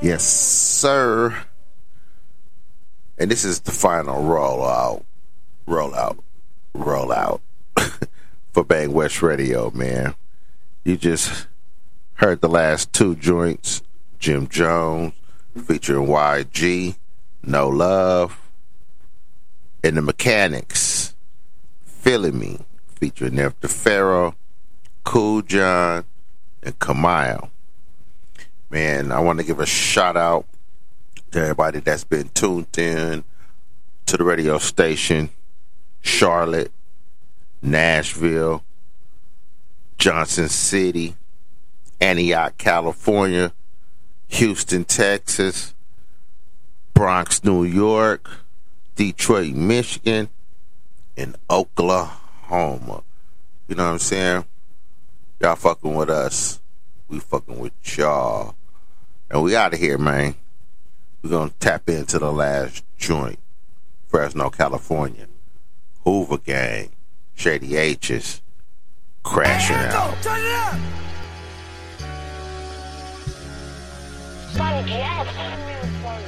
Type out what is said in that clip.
Yes, sir. And this is the final rollout for Bang West Radio, man. You just heard the last two joints, Jim Jones featuring YG, No Love, and the Mechanics, Feeling Me, featuring Nef Pharaoh, Cool John, and Kamayo. Man, I want to give a shout out to everybody that's been tuned in to the radio station, Charlotte, Nashville, Johnson City, Antioch, California, Houston, Texas, Bronx, New York, Detroit, Michigan, and Oklahoma. You know what I'm saying? Y'all fucking with us. We fucking with y'all. And we out of here, man. We're going to tap into the last joint. Fresno, California. Hoover Gang. Shady H's. Crashing out. Turn it up! Fun Jazz.